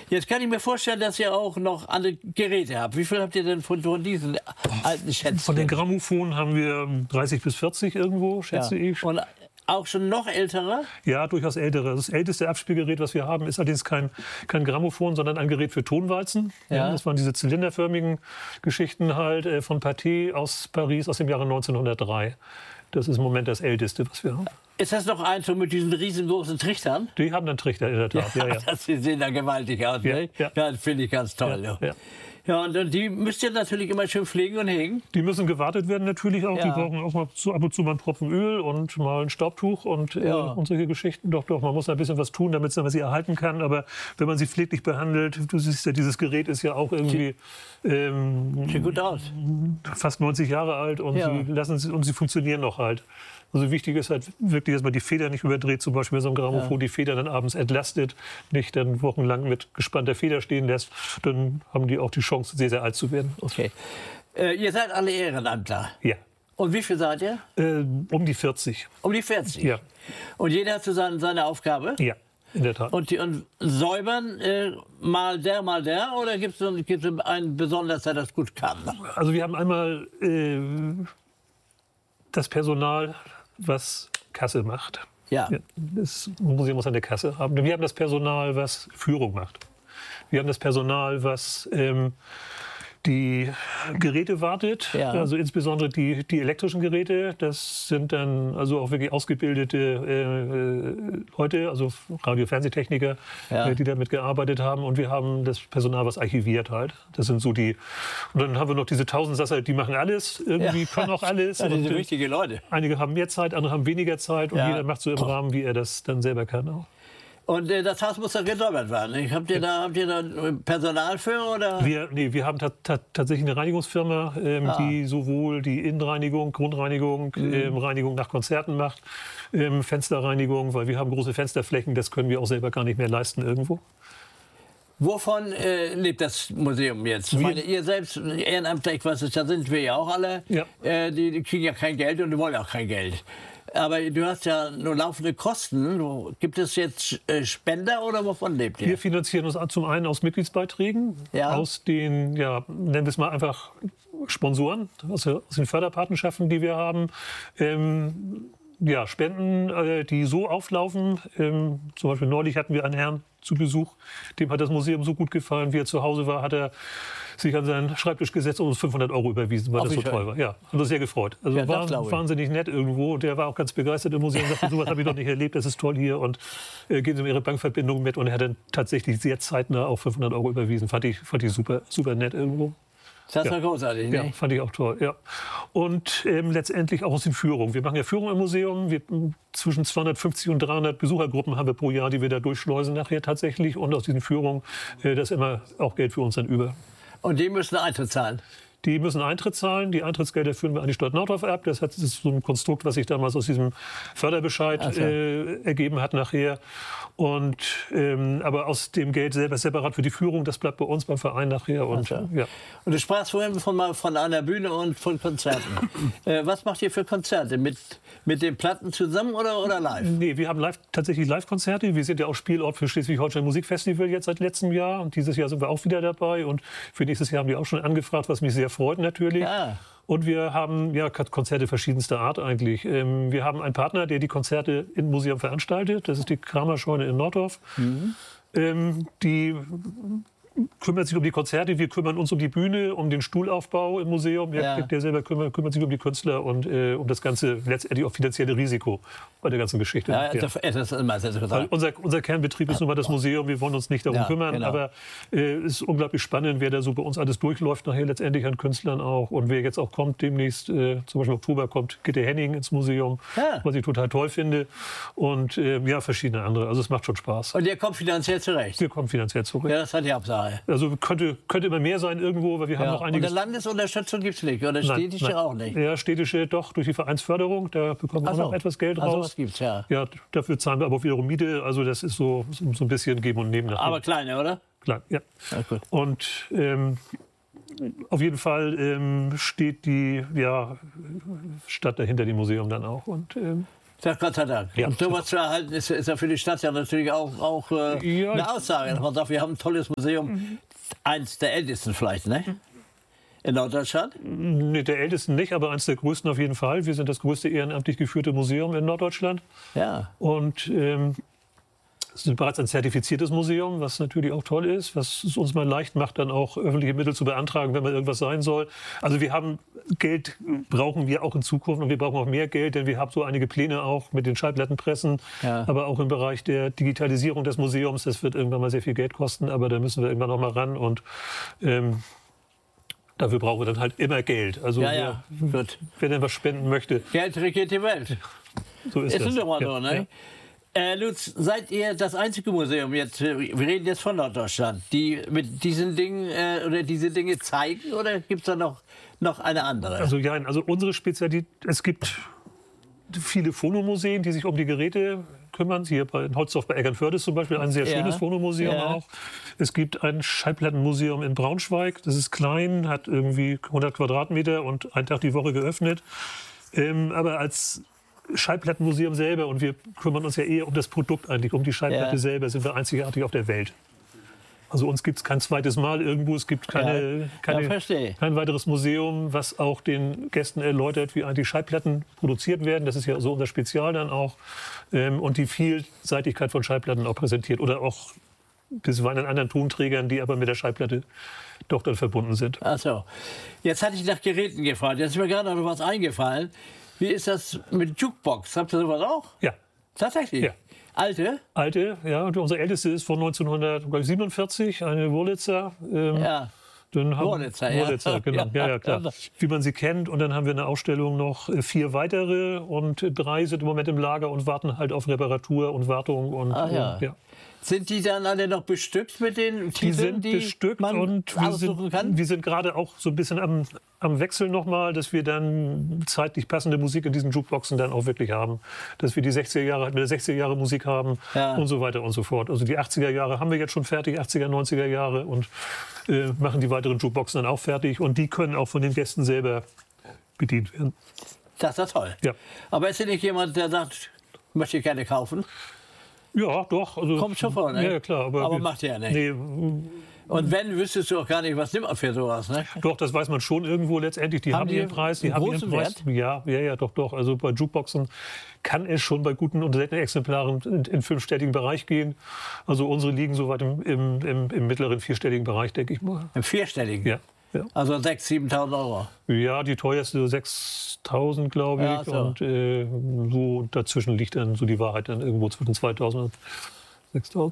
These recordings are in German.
Jetzt kann ich mir vorstellen, dass ihr auch noch andere Geräte habt. Wie viel habt ihr denn von diesen alten Schätzen? Von den Grammophonen haben wir 30 bis 40 irgendwo, schätze ich. Und auch schon noch ältere? Ja, durchaus ältere. Das älteste Abspielgerät, was wir haben, ist allerdings kein Grammophon, sondern ein Gerät für Tonwalzen. Ja. Das waren diese zylinderförmigen Geschichten halt von Pathé aus Paris aus dem Jahre 1903. Das ist im Moment das älteste, was wir haben. Ist das noch eins so mit diesen riesengroßen Trichtern? Die haben dann Trichter, in der Tat. Ja, ja. Das sehen da gewaltig aus. Ja, Ne? ja. Das finde ich ganz toll. Ja, ja. Ja, und die müsst ihr natürlich immer schön pflegen und hegen. Die müssen gewartet werden natürlich auch. Ja. Die brauchen auch mal ab und zu mal einen Tropfen Öl und mal ein Staubtuch und solche Geschichten. Doch, man muss da ein bisschen was tun, damit sie erhalten kann. Aber wenn man sie pfleglich behandelt, du siehst ja, dieses Gerät ist ja auch irgendwie sieht gut aus. Fast 90 Jahre alt und sie funktionieren noch halt. Also wichtig ist halt wirklich, dass man die Feder nicht überdreht, zum Beispiel mit so einem Grammophon die Feder dann abends entlastet, nicht dann wochenlang mit gespannter Feder stehen lässt, dann haben die auch die Chance, sehr, sehr alt zu werden. Okay. Ihr seid alle Ehrenamtler. Ja. Und wie viel seid ihr? Um die 40. Um die 40? Ja. Und jeder hat so seine Aufgabe? Ja, in der Tat. Und säubern mal der oder gibt es einen besonders, der das gut kann? Also wir haben einmal das Personal, was Kasse macht. Ja. Das Museum muss eine Kasse haben. Wir haben das Personal, was Führung macht. Wir haben das Personal, was die Geräte wartet, also insbesondere die elektrischen Geräte. Das sind dann also auch wirklich ausgebildete Leute, also Radio-Fernsehtechniker, die damit gearbeitet haben. Und wir haben das Personal, was archiviert halt. Das sind so die. Und dann haben wir noch diese Tausendsasser, die machen alles, irgendwie können auch alles. Das sind richtige Leute. Einige haben mehr Zeit, andere haben weniger Zeit und jeder macht so im Rahmen, wie er das dann selber kann auch. Und das Haus muss dann gesäubert werden. Habt ihr da Personal für? Oder? Wir haben tatsächlich eine Reinigungsfirma, die sowohl die Innenreinigung, Grundreinigung, Reinigung nach Konzerten macht, Fensterreinigung, weil wir haben große Fensterflächen, das können wir auch selber gar nicht mehr leisten irgendwo. Wovon lebt das Museum jetzt? Ich meine, ihr selbst, Ehrenamtler, ich weiß, da sind wir ja auch alle, die kriegen ja kein Geld und die wollen auch kein Geld. Aber du hast ja nur laufende Kosten. Gibt es jetzt Spender oder wovon lebt ihr? Wir finanzieren uns zum einen aus Mitgliedsbeiträgen, aus den, nennen wir es mal einfach Sponsoren, aus den Förderpartnerschaften, die wir haben. Spenden, die so auflaufen. Zum Beispiel neulich hatten wir einen Herrn zu Besuch, dem hat das Museum so gut gefallen, wie er zu Hause war, hat er sich an seinen Schreibtisch gesetzt und uns 500 € überwiesen, weil das so toll war. Ja, hat uns sehr gefreut. Also war wahnsinnig nett irgendwo. Der war auch ganz begeistert im Museum und sagte, sowas habe ich noch nicht erlebt, das ist toll hier und geben Sie mir Ihre Bankverbindung mit. Und er hat dann tatsächlich sehr zeitnah auch 500 € überwiesen. Fand ich super, super nett irgendwo. Das war großartig, ne? Ja, fand ich auch toll, ja. Und letztendlich auch aus den Führungen. Wir machen ja Führung im Museum. Zwischen 250 und 300 Besuchergruppen haben wir pro Jahr, die wir da durchschleusen nachher tatsächlich. Und aus diesen Führungen, da ist immer auch Geld für uns dann über. Und die müssen Eintritt zahlen? Die müssen Eintritt zahlen. Die Eintrittsgelder führen wir an die Stadt Naundorf ab. Das ist so ein Konstrukt, was sich damals aus diesem Förderbescheid ergeben hat nachher. Und, aber aus dem Geld selber separat für die Führung, das bleibt bei uns beim Verein nachher. Und, und du sprachst vorhin von einer Bühne und von Konzerten. Was macht ihr für Konzerte? Mit den Platten zusammen oder live? Nee, wir haben tatsächlich Live-Konzerte. Wir sind ja auch Spielort für Schleswig-Holstein Musikfestival jetzt seit letztem Jahr. Und dieses Jahr sind wir auch wieder dabei. Und für nächstes Jahr haben die auch schon angefragt, was mich sehr freut natürlich. Ja. Und wir haben Konzerte verschiedenster Art eigentlich. Wir haben einen Partner, der die Konzerte im Museum veranstaltet. Das ist die Kramerscheune in Nordorf. Die kümmert sich um die Konzerte, wir kümmern uns um die Bühne, um den Stuhlaufbau im Museum. Der selber kümmert sich um die Künstler und um das ganze letztendlich auch finanzielle Risiko bei der ganzen Geschichte. Das ist immer sehr interessant. Unser Kernbetrieb ist nun mal das Museum, wir wollen uns nicht darum kümmern, aber es ist unglaublich spannend, wer da so bei uns alles durchläuft, nachher letztendlich an Künstlern auch. Und wer jetzt auch kommt, demnächst, zum Beispiel im Oktober kommt Gitte Henning ins Museum, was ich total toll finde. Und verschiedene andere. Also es macht schon Spaß. Und ihr kommt finanziell zurecht? Wir kommen finanziell zurecht. Ja, das hat die Hauptsache. Also könnte immer mehr sein irgendwo, weil wir haben noch einiges. Und eine Landesunterstützung gibt es nicht, oder städtische auch nicht? Ja, städtische doch, durch die Vereinsförderung, da bekommen wir auch noch etwas Geld raus. Was gibt's, ja. Dafür zahlen wir aber auch wiederum Miete, also das ist so ein bisschen Geben und Nehmen. Aber kleine, oder? Klein, ja. Gut. Und auf jeden Fall steht die Stadt dahinter dem Museum dann auch. Und, Das Gott sei Dank. Ja. Und sowas zu erhalten, ist ja für die Stadt ja natürlich auch eine Aussage. Man sagt, wir haben ein tolles Museum, eins der ältesten vielleicht, ne? In Norddeutschland? Nee, der ältesten nicht, aber eines der größten auf jeden Fall. Wir sind das größte ehrenamtlich geführte Museum in Norddeutschland. Ja. Und es ist bereits ein zertifiziertes Museum, was natürlich auch toll ist, was es uns mal leicht macht, dann auch öffentliche Mittel zu beantragen, wenn mal irgendwas sein soll. Also wir haben Geld, brauchen wir auch in Zukunft, und wir brauchen auch mehr Geld, denn wir haben so einige Pläne auch mit den Schallplattenpressen, aber auch im Bereich der Digitalisierung des Museums. Das wird irgendwann mal sehr viel Geld kosten, aber da müssen wir irgendwann noch mal ran, und dafür brauchen wir dann halt immer Geld. Also wer denn was spenden möchte. Geld regiert die Welt. So ist das. Ist immer so, ne? Lutz, seid ihr das einzige Museum jetzt, wir reden jetzt von Norddeutschland, die mit diesen Dingen oder diese Dinge zeigen, oder gibt es da noch eine andere? Also unsere Spezialität, es gibt viele Phonomuseen, die sich um die Geräte kümmern. Hier in Holzdorf bei Eckernförde ist zum Beispiel ein sehr schönes Phonomuseum auch. Es gibt ein Schallplattenmuseum in Braunschweig, das ist klein, hat irgendwie 100 Quadratmeter und einen Tag die Woche geöffnet. Aber als Schallplattenmuseum selber, und wir kümmern uns ja eher um das Produkt eigentlich, um die Schallplatte selber, sind wir einzigartig auf der Welt. Also uns gibt es kein zweites Mal irgendwo, es gibt kein weiteres Museum, was auch den Gästen erläutert, wie eigentlich Schallplatten produziert werden. Das ist ja so unser Spezial dann auch. Und die Vielseitigkeit von Schallplatten auch präsentiert. Oder auch bisweilen an anderen Tonträgern, die aber mit der Schallplatte doch dann verbunden sind. Ach so. Jetzt hatte ich nach Geräten gefragt. Jetzt ist mir gerade noch was eingefallen. Wie ist das mit Jukebox? Habt ihr sowas auch? Ja. Tatsächlich? Ja. Alte? Alte, ja. Und unsere älteste ist von 1947, eine Wurlitzer. Wurlitzer, genau. Ja, klar. Wie man sie kennt. Und dann haben wir eine Ausstellung noch 4 weitere. Und 3 sind im Moment im Lager und warten halt auf Reparatur und Wartung. Und, Sind die dann alle noch bestückt mit den Titeln, die bestückt, man und wir sind gerade auch so ein bisschen am Wechsel nochmal, dass wir dann zeitlich passende Musik in diesen Jukeboxen dann auch wirklich haben. Dass wir die 60er Jahre mit der 60er Jahre Musik haben und so weiter und so fort. Also die 80er Jahre haben wir jetzt schon fertig, 80er, 90er Jahre, und machen die weiteren Jukeboxen dann auch fertig. Und die können auch von den Gästen selber bedient werden. Das ist toll. Ja. Aber ist ja nicht jemand, der sagt, möchte ich gerne kaufen? Ja, doch. Also, kommt schon vor, ne? Ja, klar. Aber macht ja nicht. Nee. Und wenn, wüsstest du auch gar nicht, was nimmt man für sowas, ne? Doch, das weiß man schon irgendwo letztendlich. Die haben ihren Preis. Die haben ihren Preis. Ja, doch. Also bei Jukeboxen kann es schon bei guten und seltenen Exemplaren in 5-stelligen Bereich gehen. Also unsere liegen soweit im mittleren 4-stelligen Bereich, denke ich mal. Im 4-stelligen? Ja. Also 6.000, 7.000 Euro? Ja, die teuerste 6.000, glaube ich. Ja, so. Und so dazwischen liegt dann so die Wahrheit dann irgendwo zwischen 2.000 und 6.000.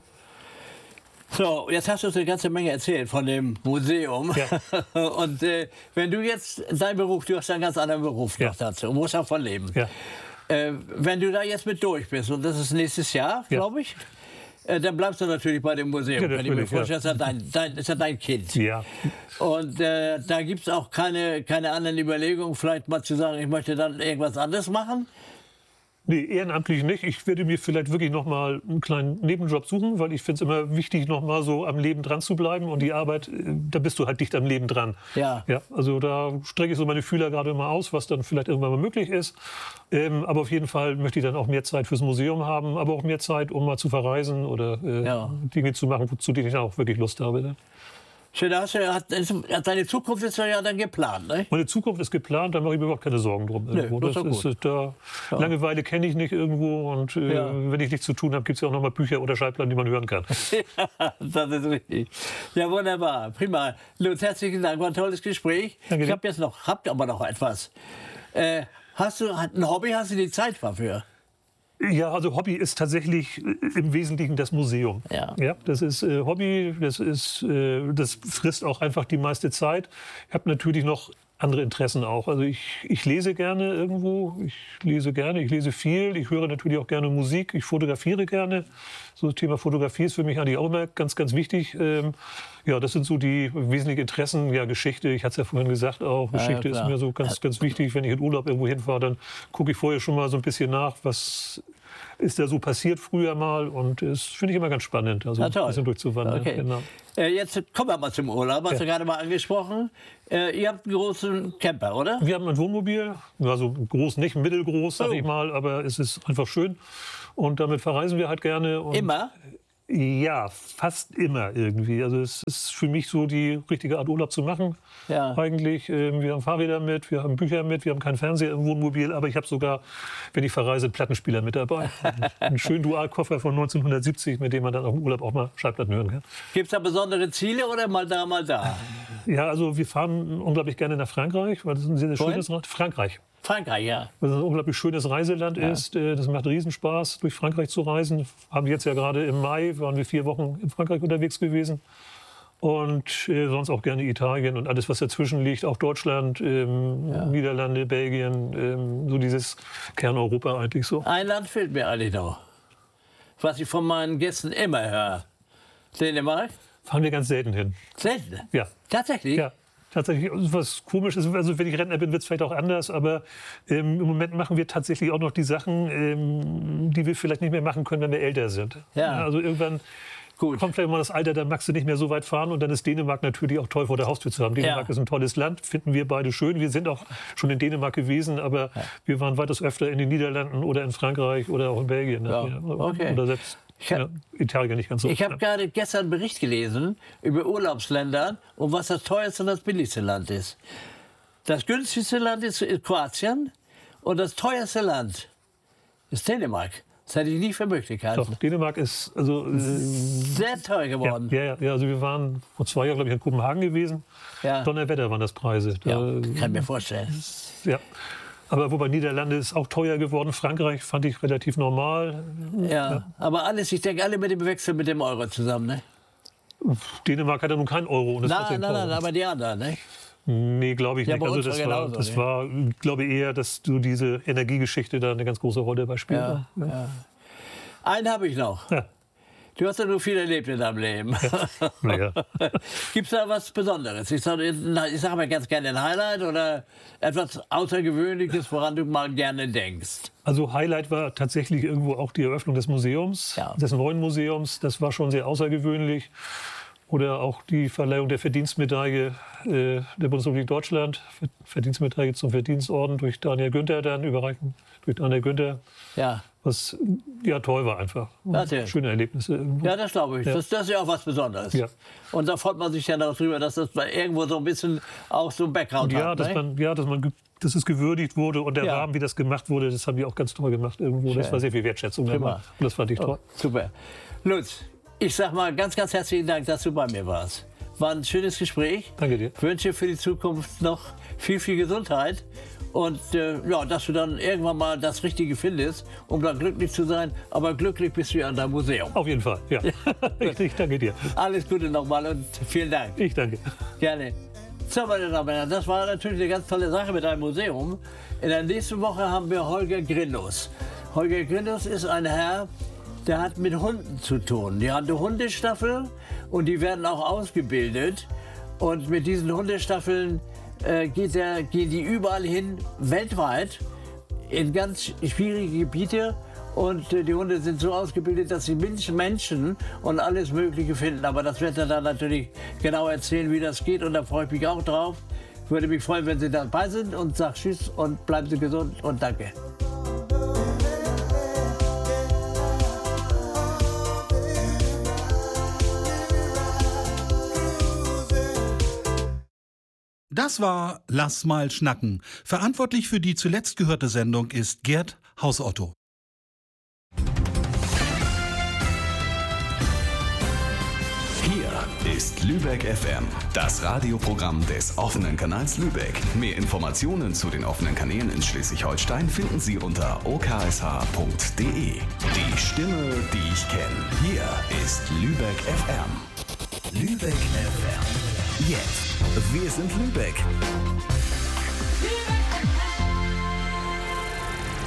So, jetzt hast du uns eine ganze Menge erzählt von dem Museum. Ja. Und wenn du jetzt dein Beruf, du hast einen ganz anderen Beruf noch dazu, und musst davon leben. Ja. Wenn du da jetzt mit durch bist, und das ist nächstes Jahr, glaube ich, dann bleibst du natürlich bei dem Museum. Ja, kann ich mir vorstellen, das ist ja dein Kind. Ja. Und da gibt es auch keine anderen Überlegungen, vielleicht mal zu sagen, ich möchte dann irgendwas anderes machen? Nee, ehrenamtlich nicht. Ich werde mir vielleicht wirklich noch mal einen kleinen Nebenjob suchen, weil ich finde es immer wichtig, noch mal so am Leben dran zu bleiben. Und die Arbeit, da bist du halt dicht am Leben dran. Ja. Also da strecke ich so meine Fühler gerade mal aus, was dann vielleicht irgendwann mal möglich ist. Aber auf jeden Fall möchte ich dann auch mehr Zeit fürs Museum haben, aber auch mehr Zeit, um mal zu verreisen oder Dinge zu machen, zu denen ich auch wirklich Lust habe. Ne? Schön, deine Zukunft ist ja dann geplant, ne? Meine Zukunft ist geplant, da mache ich mir überhaupt keine Sorgen drum. Nee, das ist Langeweile kenne ich nicht irgendwo, und wenn ich nichts zu tun habe, gibt es ja auch noch mal Bücher oder Schallplatten, die man hören kann. Ja, das ist richtig. Ja, wunderbar, prima. Lutz, herzlichen Dank, war ein tolles Gespräch. Danke. Ich habt aber noch etwas. Hast du ein Hobby, hast du die Zeit dafür? Ja, also Hobby ist tatsächlich im Wesentlichen das Museum. Ja, das ist Hobby, das frisst auch einfach die meiste Zeit. Ich habe natürlich noch andere Interessen auch. Also ich lese gerne irgendwo, ich lese viel, ich höre natürlich auch gerne Musik, ich fotografiere gerne. So das Thema Fotografie ist für mich eigentlich auch immer ganz, ganz wichtig. Ja, das sind so die wesentlichen Interessen. Ja, Geschichte, ich hatte es ja vorhin gesagt auch, Geschichte ist mir so ganz, ganz wichtig. Wenn ich in Urlaub irgendwo hinfahre, dann gucke ich vorher schon mal so ein bisschen nach, was ist da so passiert früher mal. Und das finde ich immer ganz spannend, also ein bisschen durchzuwandern. Okay. Genau. Jetzt kommen wir mal zum Urlaub, hast du gerade mal angesprochen. Ihr habt einen großen Camper, oder? Wir haben ein Wohnmobil, also groß nicht, mittelgroß, sag ich mal, aber es ist einfach schön. Und damit verreisen wir halt gerne. Und immer? Ja, fast immer irgendwie. Also es ist für mich so die richtige Art, Urlaub zu machen. Ja. Eigentlich, wir haben Fahrräder mit, wir haben Bücher mit, wir haben keinen Fernseher im Wohnmobil, aber ich habe sogar, wenn ich verreise, einen Plattenspieler mit dabei. Einen schönen Dualkoffer von 1970, mit dem man dann auch im Urlaub auch mal Schallplatten hören kann. Gibt es da besondere Ziele oder mal da, mal da? Ja, also wir fahren unglaublich gerne nach Frankreich, weil das ist ein sehr, sehr schönes Land. Frankreich, ja. Weil es ein unglaublich schönes Reiseland ist. Das macht Riesenspaß, durch Frankreich zu reisen. Haben jetzt ja gerade im Mai, waren wir 4 Wochen in Frankreich unterwegs gewesen. Und sonst auch gerne Italien und alles, was dazwischen liegt. Auch Deutschland, Niederlande, Belgien, so dieses Kerneuropa eigentlich so. Ein Land fehlt mir eigentlich noch, was ich von meinen Gästen immer höre. Dänemark? Fahren wir ganz selten hin. Selten? Ja. Tatsächlich? Ja. Tatsächlich, was komisch ist, also wenn ich Rentner bin, wird es vielleicht auch anders, aber im Moment machen wir tatsächlich auch noch die Sachen, die wir vielleicht nicht mehr machen können, wenn wir älter sind. Ja. Also irgendwann kommt vielleicht mal das Alter, dann magst du nicht mehr so weit fahren und dann ist Dänemark natürlich auch toll vor der Haustür zu haben. Dänemark ist ein tolles Land, finden wir beide schön. Wir sind auch schon in Dänemark gewesen, aber wir waren weitaus öfter in den Niederlanden oder in Frankreich oder auch in Belgien. Ja. Okay. Oder selbst Italien nicht ganz so. Ich habe gerade gestern einen Bericht gelesen über Urlaubsländer und was das teuerste und das billigste Land ist. Das günstigste Land ist Kroatien und das teuerste Land ist Dänemark. Das hätte ich nie für möglich gehalten. Doch, Dänemark ist also sehr teuer geworden. Ja, also wir waren vor 2 Jahren, glaube ich, in Kopenhagen gewesen. Ja. Donnerwetter waren das Preise. Kann ich mir vorstellen. Ja. Aber wobei Niederlande ist auch teuer geworden. Frankreich fand ich relativ normal. Ja, aber alles, ich denke, alle mit dem Wechsel mit dem Euro zusammen, ne? Dänemark hat ja nun keinen Euro. Und nein, aber die anderen, ne? Nee, glaube ich nicht. Also das war, glaube ich, eher, dass so diese Energiegeschichte da eine ganz große Rolle bei spielt. Ja. Einen habe ich noch. Ja. Du hast ja nur viel erlebt in deinem Leben. Ja. Gibt es da was Besonderes? Ich sage mal ganz gerne ein Highlight oder etwas Außergewöhnliches, woran du mal gerne denkst? Also Highlight war tatsächlich irgendwo auch die Eröffnung des Museums, des neuen Museums. Das war schon sehr außergewöhnlich. Oder auch die Verleihung der Verdienstmedaille der Bundesrepublik Deutschland, Verdienstmedaille zum Verdienstorden durch Daniel Günther, dann überreichen durch Daniel Günther. Ja. Was toll war einfach. Schöne Erlebnisse irgendwo. Ja, das glaube ich. Ja. Das ist ja auch was Besonderes. Ja. Und da freut man sich ja darüber, dass das irgendwo so ein bisschen auch so ein Background hat. Dass es gewürdigt wurde und der Rahmen, wie das gemacht wurde, das haben die auch ganz toll gemacht irgendwo. Schön. Das war sehr viel Wertschätzung. Und das fand ich toll. Super. Lutz, ich sag mal ganz, ganz herzlichen Dank, dass du bei mir warst. War ein schönes Gespräch. Danke dir. Ich wünsche für die Zukunft noch viel, viel Gesundheit. Und dass du dann irgendwann mal das Richtige findest, um dann glücklich zu sein. Aber glücklich bist du ja an deinem Museum. Auf jeden Fall, ja. Ich danke dir. Alles Gute nochmal und vielen Dank. Ich danke. Gerne. So, meine Damen und Herren, das war natürlich eine ganz tolle Sache mit einem Museum. In der nächsten Woche haben wir Holger Grindus. Holger Grindus ist ein Herr, der hat mit Hunden zu tun. Die haben eine Hundestaffel und die werden auch ausgebildet. Und mit diesen Hundestaffeln gehen die überall hin, weltweit, in ganz schwierige Gebiete. Und die Hunde sind so ausgebildet, dass sie Menschen und alles Mögliche finden. Aber das wird er dann natürlich genau erzählen, wie das geht. Und da freue ich mich auch drauf. Würde mich freuen, wenn Sie dabei sind und sage Tschüss und bleiben Sie gesund und danke. Das war Lass mal schnacken. Verantwortlich für die zuletzt gehörte Sendung ist Gerd Hausotto. Hier ist Lübeck FM, das Radioprogramm des offenen Kanals Lübeck. Mehr Informationen zu den offenen Kanälen in Schleswig-Holstein finden Sie unter oksh.de. Die Stimme, die ich kenne. Hier ist Lübeck FM. Lübeck FM. Jetzt. Wir sind Lübeck.